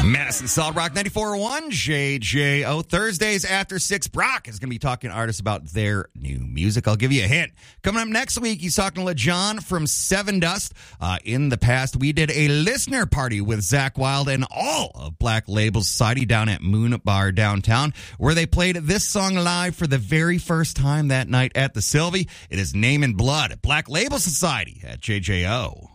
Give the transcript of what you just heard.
Madison Solid Rock 94.1 JJO. Thursdays after 6, Brock is going to be talking to artists about their new music. I'll give you a hint. Coming up next week, he's talking to LeJohn from Seven Dust. In the past, we did a listener party with Zach Wild and all of Black Label Society down at Moon Bar downtown, where they played this song live for the very first time that night at the Sylvie. It is Name and Blood, Black Label Society at JJO.